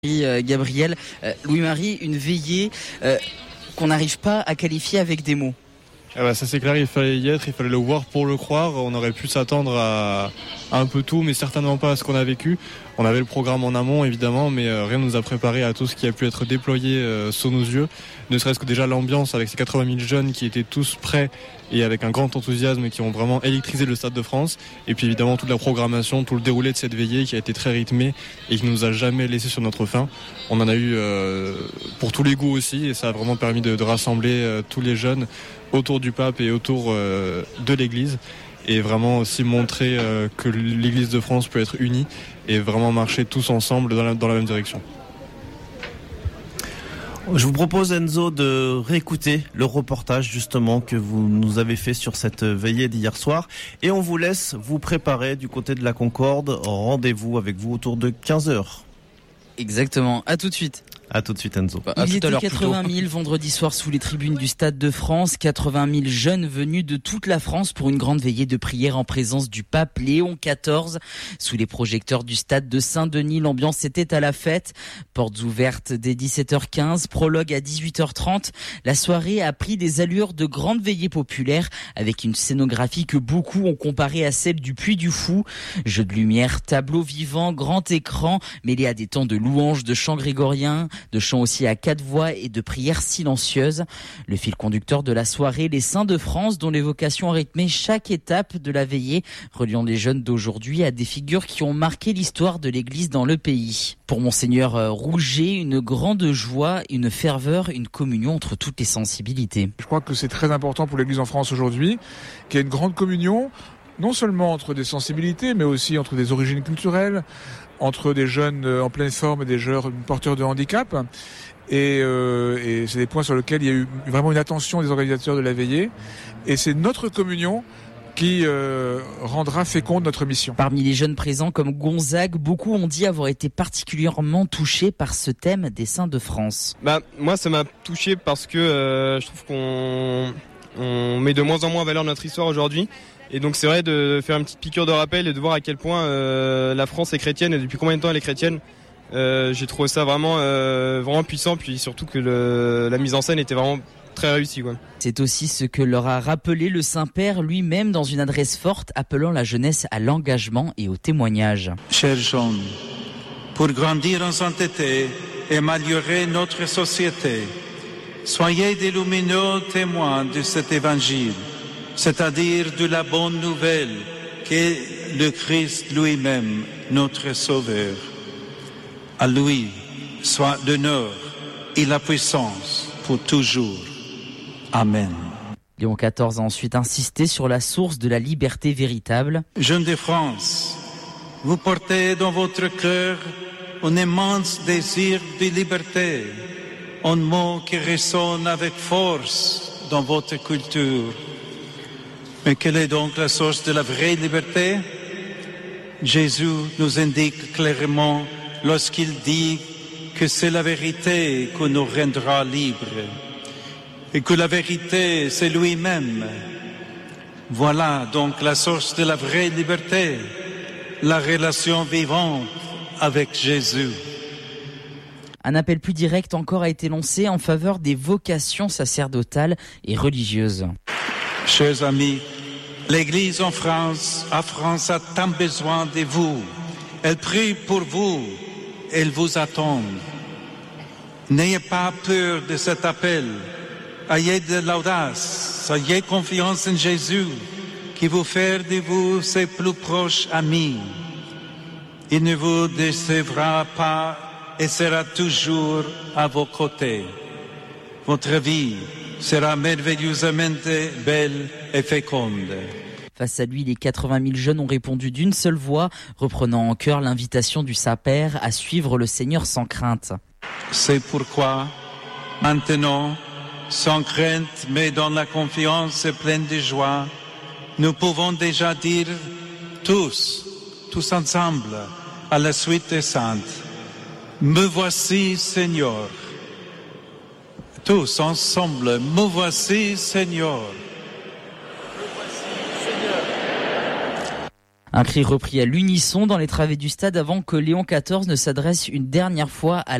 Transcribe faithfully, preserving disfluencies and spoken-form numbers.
Euh, Gabriel, euh, Louis-Marie, une veillée euh, qu'on n'arrive pas à qualifier avec des mots. Ah bah ça c'est clair, il fallait y être, il fallait le voir pour le croire. On aurait pu s'attendre à, à un peu tout, mais certainement pas à ce qu'on a vécu. On avait le programme en amont évidemment, mais euh, rien ne nous a préparé à tout ce qui a pu être déployé euh, sous nos yeux. Ne serait-ce que déjà l'ambiance avec ces quatre-vingt mille jeunes qui étaient tous prêts et avec un grand enthousiasme et qui ont vraiment électrisé le Stade de France. Et puis évidemment toute la programmation, tout le déroulé de cette veillée qui a été très rythmé et qui ne nous a jamais laissé sur notre faim. On en a eu euh, pour tous les goûts aussi et ça a vraiment permis de, de rassembler euh, tous les jeunes autour du pape et autour euh, de l'église et vraiment aussi montrer euh, que l'église de France peut être unie et vraiment marcher tous ensemble dans la, dans la même direction. Je vous propose, Enzo, de réécouter le reportage justement que vous nous avez fait sur cette veillée d'hier soir et on vous laisse vous préparer du côté de la Concorde. Rendez-vous avec vous autour de quinze heures. Exactement, à tout de suite. À tout de suite, Enzo. Il était quatre-vingt mille vendredi soir sous les tribunes du Stade de France. quatre-vingt mille jeunes venus de toute la France pour une grande veillée de prière en présence du pape Léon quatorze. Sous les projecteurs du Stade de Saint-Denis, l'ambiance était à la fête. Portes ouvertes dès dix-sept heures quinze, prologue à dix-huit heures trente. La soirée a pris des allures de grande veillée populaire avec une scénographie que beaucoup ont comparée à celle du Puy du Fou. Jeux de lumière, tableaux vivants, grand écran, mêlés à des temps de louanges, de chants grégoriens, de chants aussi à quatre voix et de prières silencieuses. Le fil conducteur de la soirée, les Saints de France, dont l'évocation a rythmé chaque étape de la veillée, reliant les jeunes d'aujourd'hui à des figures qui ont marqué l'histoire de l'Église dans le pays. Pour Monseigneur Rouget, une grande joie, une ferveur, une communion entre toutes les sensibilités. Je crois que c'est très important pour l'Église en France aujourd'hui, qu'il y ait une grande communion, non seulement entre des sensibilités, mais aussi entre des origines culturelles, entre des jeunes en pleine forme et des jeunes porteurs de handicap. Et, euh, et c'est des points sur lesquels il y a eu vraiment une attention des organisateurs de la veillée. Et c'est notre communion qui euh, rendra féconde notre mission. Parmi les jeunes présents comme Gonzague, beaucoup ont dit avoir été particulièrement touchés par ce thème des Saints de France. Bah, moi, ça m'a touché parce que euh, je trouve qu'on on met de moins en moins en valeur notre histoire aujourd'hui. Et donc c'est vrai de faire une petite piqûre de rappel et de voir à quel point euh, la France est chrétienne et depuis combien de temps elle est chrétienne. Euh, j'ai trouvé ça vraiment, euh, vraiment puissant, puis surtout que le, la mise en scène était vraiment très réussie, quoi. C'est aussi ce que leur a rappelé le Saint-Père lui-même dans une adresse forte appelant la jeunesse à l'engagement et au témoignage. Chers jeunes, pour grandir en sainteté et améliorer notre société, soyez des lumineux témoins de cet évangile, c'est-à-dire de la bonne nouvelle qu'est le Christ lui-même, notre Sauveur. À lui soit l'honneur et la puissance pour toujours. Amen. Léon quatorze a ensuite insisté sur la source de la liberté véritable. Jeunes de France, vous portez dans votre cœur un immense désir de liberté, un mot qui résonne avec force dans votre culture. Mais quelle est donc la source de la vraie liberté? Jésus nous indique clairement lorsqu'il dit que c'est la vérité qui nous rendra libres et que la vérité, c'est lui-même. Voilà donc la source de la vraie liberté, la relation vivante avec Jésus. Un appel plus direct encore a été lancé en faveur des vocations sacerdotales et religieuses. Chers amis, l'Église en France, à France a tant besoin de vous. Elle prie pour vous, elle vous attend. N'ayez pas peur de cet appel. Ayez de l'audace, ayez confiance en Jésus, qui vous fait de vous ses plus proches amis. Il ne vous décevra pas et sera toujours à vos côtés. Votre vie sera merveilleusement belle et féconde. Face à lui, les quatre-vingt mille jeunes ont répondu d'une seule voix, reprenant en chœur l'invitation du Saint-Père à suivre le Seigneur sans crainte. C'est pourquoi, maintenant, sans crainte, mais dans la confiance et pleine de joie, nous pouvons déjà dire tous, tous ensemble, à la suite des saintes, me voici, Seigneur. Tous ensemble, me voici, Seigneur. Un cri repris à l'unisson dans les travées du stade avant que Léon quatorze ne s'adresse une dernière fois à